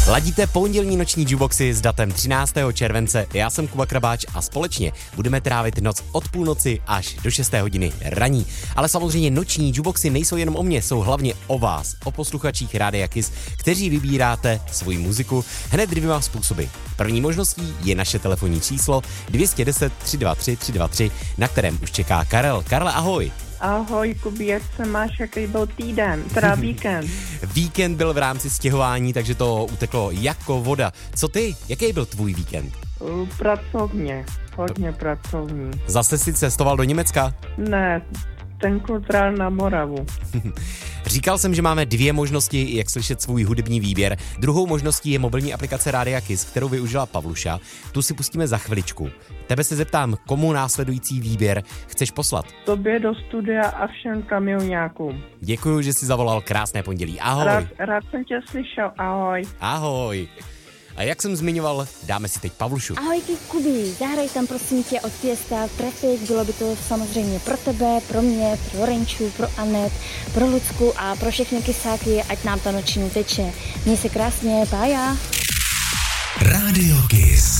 Ladíte pondělní noční jukeboxy s datem 13. července. Já jsem Kuba Krabáč a společně budeme trávit noc od půlnoci až do 6. hodiny raní. Ale samozřejmě noční jukeboxy nejsou jenom o mně, jsou hlavně o vás, o posluchačích Rádia Kiss, kteří vybíráte svoji muziku hned dvěma způsoby. První možností je naše telefonní číslo 210 323 323, na kterém už čeká Karel. Karle, ahoj. Ahoj, Kubi, jak se máš, jaký byl týden, teda víkend? Víkend byl v rámci stěhování, takže to uteklo jako voda. Co ty? Jaký byl tvůj víkend? Pracovně, hodně pracovní. Zase si cestoval do Německa? Ne, tenkrát na Moravu. Říkal jsem, že máme dvě možnosti, jak slyšet svůj hudební výběr. Druhou možností je mobilní aplikace Rádia Kiss, kterou využila Pavluša. Tu si pustíme za chviličku. Tebe se zeptám, komu následující výběr chceš poslat? Tobě do studia a všem kamionňákům. Děkuju, že jsi zavolal, krásné pondělí. Ahoj. Rád jsem tě slyšel, ahoj. Ahoj. A jak jsem zmiňoval, dáme si teď Pavlušu. Ahoj Kubi, zahraj tam prosím tě od Fiesta Traffic, bylo by to samozřejmě pro tebe, pro mě, pro Renču, pro Anet, pro Lucku a pro všechny kysáky, ať nám ta noční teče. Měj se krásně, pája. Rádio Kiss.